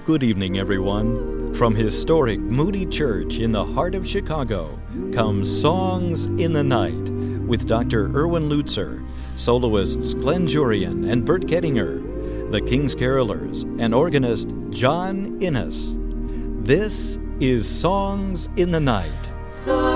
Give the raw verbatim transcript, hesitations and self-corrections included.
Good evening, everyone. From historic Moody Church in the heart of Chicago comes Songs in the Night with Doctor Erwin Lutzer, soloists Glenn Jurian and Bert Kettinger, the King's Carolers, and organist John Innes. This is Songs in the Night.